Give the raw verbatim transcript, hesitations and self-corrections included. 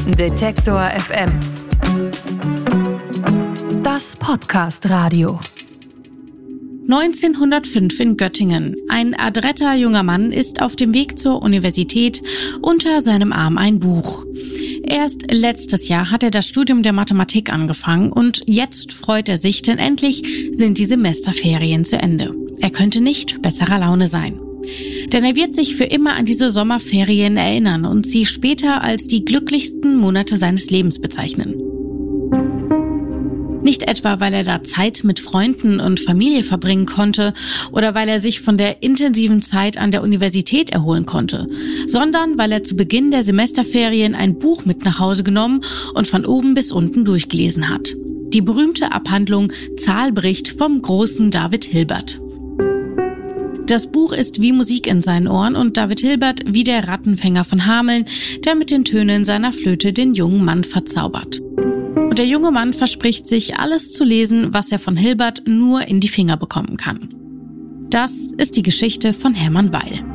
Detektor F M. Das Podcast-Radio. neunzehnhundertfünf in Göttingen. Ein adretter junger Mann ist auf dem Weg zur Universität, unter seinem Arm ein Buch. Erst letztes Jahr hat er das Studium der Mathematik angefangen und jetzt freut er sich, denn endlich sind die Semesterferien zu Ende. Er könnte nicht besserer Laune sein. Denn er wird sich für immer an diese Sommerferien erinnern und sie später als die glücklichsten Monate seines Lebens bezeichnen. Nicht etwa, weil er da Zeit mit Freunden und Familie verbringen konnte oder weil er sich von der intensiven Zeit an der Universität erholen konnte, sondern weil er zu Beginn der Semesterferien ein Buch mit nach Hause genommen und von oben bis unten durchgelesen hat. Die berühmte Abhandlung Zahlbericht vom großen David Hilbert. Das Buch ist wie Musik in seinen Ohren und David Hilbert wie der Rattenfänger von Hameln, der mit den Tönen seiner Flöte den jungen Mann verzaubert. Und der junge Mann verspricht sich, alles zu lesen, was er von Hilbert nur in die Finger bekommen kann. Das ist die Geschichte von Hermann Weil.